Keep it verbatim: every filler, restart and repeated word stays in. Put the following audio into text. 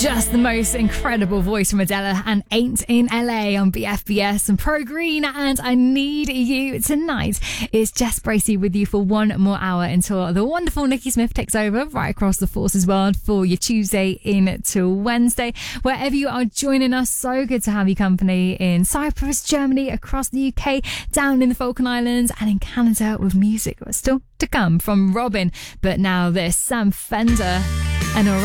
Just the most incredible voice from Adele and Ain't in L A on B F B S and Pro Green and I Need You Tonight. It's Jess Bracey with you for one more hour until the wonderful Nikki Smith takes over right across the Forces world for your Tuesday into Wednesday. Wherever you are joining us, so good to have you company in Cyprus, Germany, across the U K, down in the Falkland Islands and in Canada with music still to come from Robin. But now this Sam Fender and a